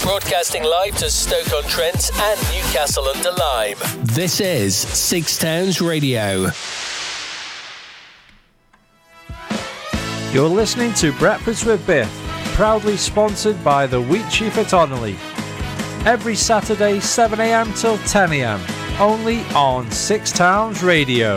Broadcasting live to Stoke-on-Trent and Newcastle-under-Lyme. This is Six Towns Radio. You're listening to Breakfast with Biff, proudly sponsored by the Wheat Chief at Onley. Every Saturday, 7 a.m. till 10 a.m. Only on Six Towns Radio.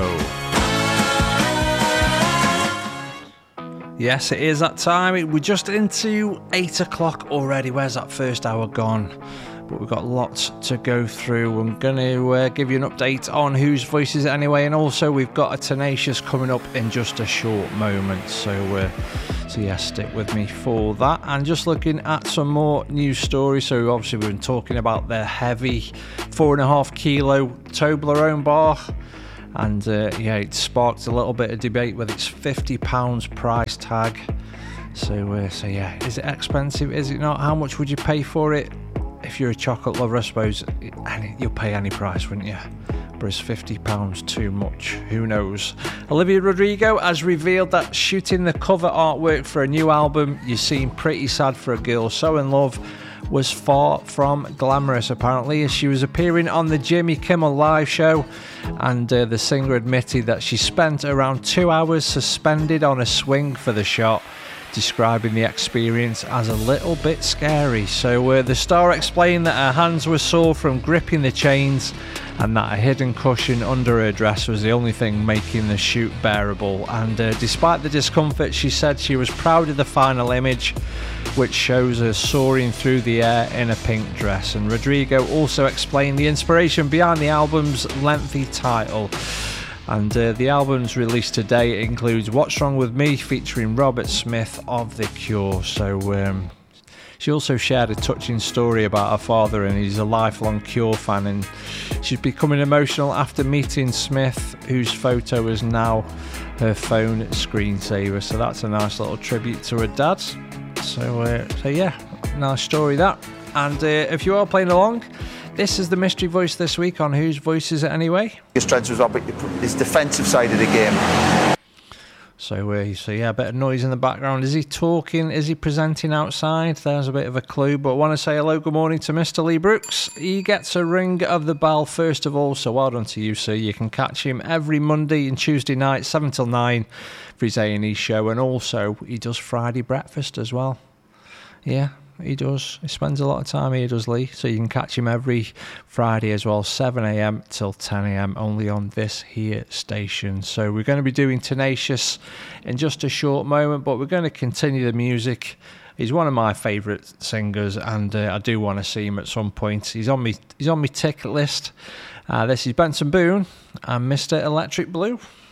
Yes, it is that time. We're just into 8 o'clock already. Where's that first hour gone? But we've got lots to go through. I'm going to give you an update on Whose Voice Is It Anyway, and also we've got a Tenacious coming up in just a short moment. So yeah, stick with me for that. And just looking at some more news stories. So obviously we've been talking about the heavy 4.5 kilo Toblerone bar. And it sparked a little bit of debate with its £50 price tag. So yeah, is it expensive? Is it not? How much would you pay for it? If you're a chocolate lover, I suppose you'll pay any price, wouldn't you? But is £50 too much? Who knows? Olivia Rodrigo has revealed that shooting the cover artwork for a new album, You Seem Pretty Sad for a Girl So In Love, was far from glamorous, apparently, as she was appearing on the Jimmy Kimmel Live show, and the singer admitted that she spent around 2 hours suspended on a swing for the shot, describing the experience as a little bit scary. So the star explained that her hands were sore from gripping the chains and that a hidden cushion under her dress was the only thing making the shoot bearable. And despite the discomfort, she said she was proud of the final image, which shows her soaring through the air in a pink dress. And Rodrigo also explained the inspiration behind the album's lengthy title. And the album's release today includes What's Wrong With Me, featuring Robert Smith of The Cure. So she also shared a touching story about her father, and he's a lifelong Cure fan, and she's becoming emotional after meeting Smith, whose photo is now her phone screensaver. So that's a nice little tribute to her dad. So yeah, nice story that. And if you are playing along, this is the mystery voice this week on Whose Voice Is It Anyway? His strength was Robert, his defensive side of the game. So yeah, a bit of noise in the background. Is he talking? Is he presenting outside? There's a bit of a clue. But I want to say hello, good morning to Mr. Lee Brooks. He gets a ring of the bell first of all, so well done to you, sir. You can catch him every Monday and Tuesday night, 7 till 9 for his A&E show. And also, he does Friday breakfast as well. Yeah. He does. He spends a lot of time here, does Lee? So you can catch him every Friday as well, 7 a.m. till 10 a.m. only on this here station. So we're going to be doing Tenacious in just a short moment, but we're going to continue the music. He's one of my favourite singers, and I do want to see him at some point. He's on me ticket list. This is Benson Boone and Mr. Electric Blue.